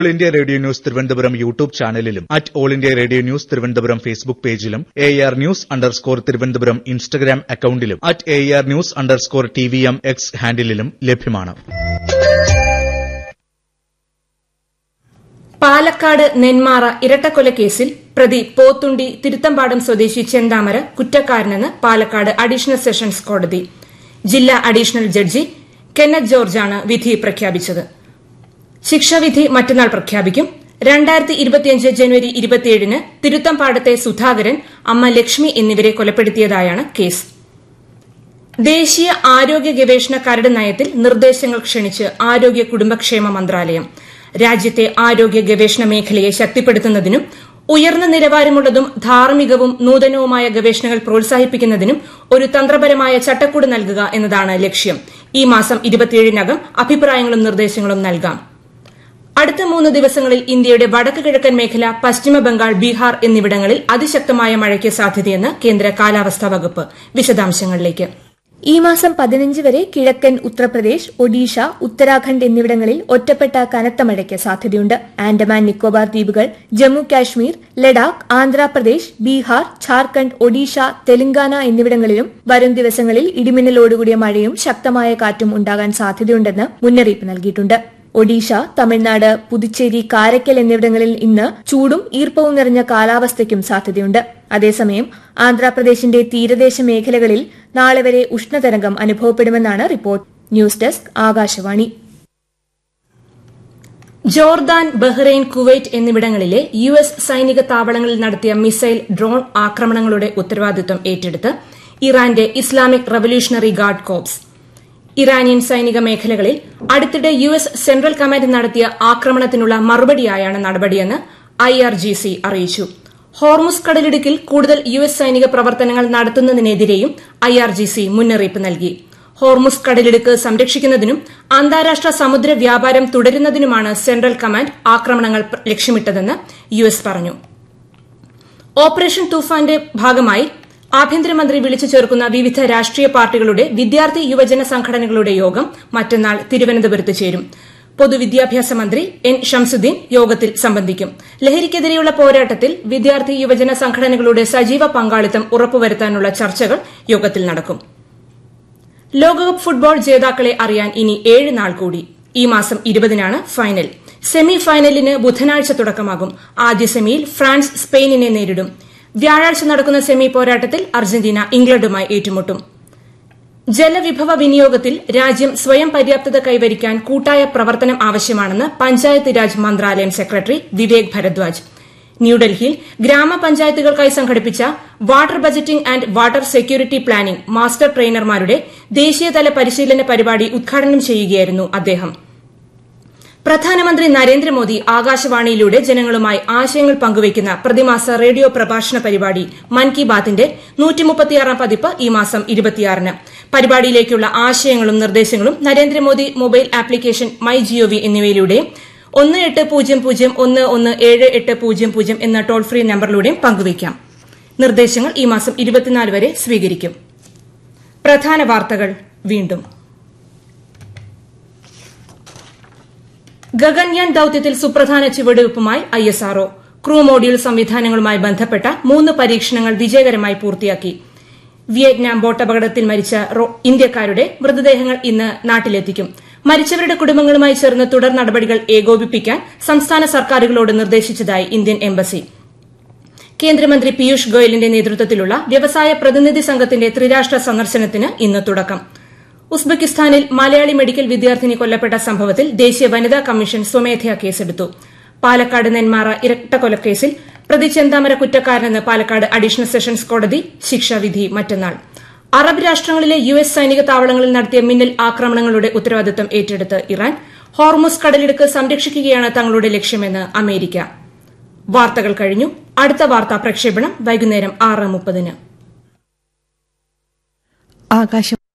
All India radio news Thiruvananthapuram YouTube ചാനലിലും @all India radio news Thiruvananthapuram Facebook പേജിലും AR News_ Thiruvananthapuram Instagram അക്കൌണ്ടിലും @AR News_TVM X ഹാൻഡിലും ലഭ്യമാണ്. പാലക്കാട് നെന്മാറ ഇരട്ടക്കൊലക്കേസിൽ പ്രതി പോത്തുണ്ടി തിരുത്തമ്പാടം സ്വദേശി ചെന്താമര കുറ്റക്കാരനെന്ന് പാലക്കാട് അഡീഷണൽ സെഷൻസ് കോടതി. ജില്ലാ അഡീഷണൽ ജഡ്ജി കെന്നത്ത് ജോർജാണ് വിധി പ്രഖ്യാപിച്ചത്. ശിക്ഷാവിധി മറ്റന്നാൾ പ്രഖ്യാപിക്കും. 2025 ജനുവരി 27-ന് തിരുത്തമ്പാടത്തെ സുധാകരൻ, അമ്മ ലക്ഷ്മി എന്നിവരെ കൊലപ്പെടുത്തിയതായാണ് കേസ്. ദേശീയ ആരോഗ്യ ഗവേഷണ കരട് നയത്തിൽ നിർദ്ദേശങ്ങൾ ക്ഷണിച്ച് ആരോഗ്യ കുടുംബക്ഷേമ മന്ത്രാലയം. രാജ്യത്തെ ആരോഗ്യ ഗവേഷണ മേഖലയെ ശക്തിപ്പെടുത്തുന്നതിനും ഉയർന്ന നിലവാരമുള്ളതും ധാർമ്മികവും നൂതനവുമായ ഗവേഷണങ്ങൾ പ്രോത്സാഹിപ്പിക്കുന്നതിനും ഒരു തന്ത്രപരമായ ചട്ടക്കൂട് നൽകുക എന്നതാണ് ലക്ഷ്യം. ഈ മാസം 27-നകം അഭിപ്രായങ്ങളും നിർദ്ദേശങ്ങളും നൽകാം. അടുത്ത 3 ദിവസങ്ങളിൽ ഇന്ത്യയുടെ വടക്ക് കിഴക്കൻ മേഖല, പശ്ചിമ ബംഗാൾ, ബീഹാർ എന്നിവിടങ്ങളിൽ അതിശക്തമായ മഴയ്ക്ക് സാധ്യതയെന്ന് കേന്ദ്ര കാലാവസ്ഥാ വകുപ്പ്. വിശദാംശങ്ങളിലേക്ക്. ഈ മാസം 15 വരെ കിഴക്കൻ ഉത്തർപ്രദേശ്, ഒഡീഷ, ഉത്തരാഖണ്ഡ് എന്നിവിടങ്ങളിൽ ഒറ്റപ്പെട്ട കനത്ത മഴയ്ക്ക് സാധ്യതയുണ്ട്. ആൻഡമാൻ നിക്കോബാർ ദ്വീപുകൾ, ജമ്മു കാശ്മീർ, ലഡാക്ക്, ആന്ധ്രാപ്രദേശ്, ബീഹാർ, ഝാർഖണ്ഡ്, ഒഡീഷ, തെലങ്കാന എന്നിവിടങ്ങളിലും വരും ദിവസങ്ങളിൽ ഇടിമിന്നലോടുകൂടിയ മഴയും ശക്തമായ കാറ്റും ഉണ്ടാകാൻ സാധ്യതയുണ്ടെന്ന് മുന്നറിയിപ്പ് നൽകിയിട്ടുണ്ട്. ഒഡീഷ, തമിഴ്നാട്, പുതുച്ചേരി, കാരയ്ക്കൽ എന്നിവിടങ്ങളിൽ ഇന്ന് ചൂടും ഈർപ്പവും നിറഞ്ഞ കാലാവസ്ഥയ്ക്കും സാധ്യതയുണ്ട്. അതേസമയം ആന്ധ്രാപ്രദേശിന്റെ തീരദേശ മേഖലകളിൽ നാളെ വരെ ഉഷ്ണതരംഗം അനുഭവപ്പെടുമെന്നാണ് report. News desk, Akashvani. Jordan, Bahrain, Kuwait എന്നിവിടങ്ങളിലെ US സൈനിക താവളങ്ങളിൽ നടത്തിയ മിസൈൽ, ഡ്രോൺ ആക്രമണങ്ങളുടെ ഉത്തരവാദിത്വം ഏറ്റെടുത്ത് ഇറാന്റെ Islamic revolutionary guard corps. Iranian സൈനിക മേഖലകളിൽ അടുത്തിടെ US സെൻട്രൽ കമാൻഡ് നടത്തിയ ആക്രമണത്തിനുള്ള മറുപടിയായാണ് നടപടിയെന്ന് IRGC അറിയിച്ചു. ഹോർമുസ് കടലിടുക്കിൽ കൂടുതൽ US സൈനിക പ്രവർത്തനങ്ങൾ നടത്തുന്നതിനെതിരെയും IRGC മുന്നറിയിപ്പ് നൽകി. ഹോർമുസ് കടലിടുക്ക് സംരക്ഷിക്കുന്നതിനും അന്താരാഷ്ട്ര സമുദ്ര വ്യാപാരം തുടരുന്നതിനുമാണ് സെൻട്രൽ കമാൻഡ് ആക്രമണങ്ങൾ ലക്ഷ്യമിട്ടതെന്ന് US പറഞ്ഞു. ഓപ്പറേഷൻ തൂഫാന്റെ ഭാഗമായി ആഭ്യന്തരമന്ത്രി വിളിച്ചു ചേർക്കുന്ന വിവിധ രാഷ്ട്രീയ പാർട്ടികളുടെ വിദ്യാർത്ഥി യുവജന സംഘടനകളുടെ യോഗം മറ്റന്നാൾ തിരുവനന്തപുരത്ത് ചേരും. പൊതുവിദ്യാഭ്യാസ മന്ത്രി N. ഷംസുദ്ദീൻ യോഗത്തിൽ സംബന്ധിക്കും. ലഹരിക്കെതിരെയുള്ള പോരാട്ടത്തിൽ വിദ്യാർത്ഥി യുവജന സംഘടനകളുടെ സജീവ പങ്കാളിത്തം ഉറപ്പുവരുത്താനുള്ള ചർച്ചകൾ യോഗത്തിൽ നടക്കും. ലോകകപ്പ് ഫുട്ബോൾ ജേതാക്കളെ അറിയാൻ ഇനി 7 നാൾ കൂടി. ഈ മാസം 20-നാണ് ഫൈനൽ. സെമി ഫൈനലിന് ബുധനാഴ്ച തുടക്കമാകും. ആദ്യ സെമിയിൽ ഫ്രാൻസ് സ്പെയിനിനെ നേരിടും. വ്യാഴാഴ്ച നടക്കുന്ന സെമി പോരാട്ടത്തിൽ അർജന്റീന ഇംഗ്ലണ്ടുമായി ഏറ്റുമുട്ടും. ജലവിഭവ വിനിയോഗത്തിൽ രാജ്യം സ്വയം പര്യാപ്തത കൈവരിക്കാൻ കൂട്ടായ പ്രവർത്തനം ആവശ്യമാണെന്ന് പഞ്ചായത്ത് രാജ് മന്ത്രാലയം സെക്രട്ടറി വിവേക് ഭരദ്വാജ്. ന്യൂഡൽഹിയിൽ ഗ്രാമപഞ്ചായത്തുകൾക്കായി സംഘടിപ്പിച്ച water budgeting and water security planning master ട്രെയിനർമാരുടെ ദേശീയതല പരിശീലന പരിപാടി ഉദ്ഘാടനം ചെയ്യുകയായിരുന്നു അദ്ദേഹം. പ്രധാനമന്ത്രി നരേന്ദ്രമോദി ആകാശവാണിയിലൂടെ ജനങ്ങളുമായി ആശയങ്ങൾ പങ്കുവയ്ക്കുന്ന പ്രതിമാസ റേഡിയോ പ്രഭാഷണ പരിപാടി മൻ കി ബാത്തിന്റെ 136-ാം പതിപ്പ് ഈ മാസം 26-ന്. പരിപാടിയിലേക്കുള്ള ആശയങ്ങളും നിർദ്ദേശങ്ങളും Narendra Modi mobile application my G O V എന്നിവയിലൂടെയും 1800117800 എന്ന ടോൾ ഫ്രീ നമ്പറിലൂടെയും പങ്കുവയ്ക്കാം. നിർദ്ദേശങ്ങൾ ഈ മാസം 24 വരെ സ്വീകരിക്കും. പ്രധാന വാർത്തകൾ വീണ്ടും. ഗഗൻയാൻ ദൌത്യത്തിൽ സുപ്രധാന ചുവടുവയ്പുമായി ISRO. ക്രൂ മോഡ്യൂൾ സംവിധാനങ്ങളുമായി ബന്ധപ്പെട്ട 3 പരീക്ഷണങ്ങൾ വിജയകരമായി പൂർത്തിയാക്കി. വിയറ്റ്നാം ബോട്ടപകടത്തിൽ മരിച്ച ഇന്ത്യക്കാരുടെ മൃതദേഹങ്ങൾ ഇന്ന് നാട്ടിലെത്തിക്കും. മരിച്ചവരുടെ കുടുംബങ്ങളുമായി ചേർന്ന് തുടർ നടപടികൾ ഏകോപിപ്പിക്കാൻ സംസ്ഥാന സർക്കാരുകളോട് നിർദ്ദേശിച്ചതായി ഇന്ത്യൻ എംബസി. കേന്ദ്രമന്ത്രി പീയൂഷ് ഗോയലിന്റെ നേതൃത്വത്തിലുള്ള വ്യവസായ പ്രതിനിധി സംഘത്തിന്റെ ത്രിരാഷ്ട്ര സന്ദർശനത്തിന് ഇന്ന് തുടക്കം. ഉസ്ബെക്കിസ്ഥാനിൽ മലയാളി മെഡിക്കൽ വിദ്യാർത്ഥിനി കൊല്ലപ്പെട്ട സംഭവത്തിൽ ദേശീയ വനിതാ കമ്മീഷൻ സ്വമേധയാ കേസെടുത്തു. പാലക്കാട് നെന്മാറ ഇരട്ടക്കൊലക്കേസിൽ പ്രതി ചെന്താമര കുറ്റക്കാരനെന്ന് പാലക്കാട് അഡീഷണൽ സെഷൻസ് കോടതി. ശിക്ഷാവിധി മറ്റന്നാൾ. അറബ് രാഷ്ട്രങ്ങളിലെ US സൈനിക താവളങ്ങളിൽ നടത്തിയ മിന്നൽ ആക്രമണങ്ങളുടെ ഉത്തരവാദിത്തം ഏറ്റെടുത്ത് ഇറാൻ. ഹോർമുസ് കടലിടുക്ക് സംരക്ഷിക്കുകയാണ് തങ്ങളുടെ ലക്ഷ്യമെന്ന് അമേരിക്ക. വാർത്തകൾ കഴിഞ്ഞു. അടുത്ത വാർത്താ പ്രക്ഷേപണം വൈകുന്നേരം 6:30-ന്.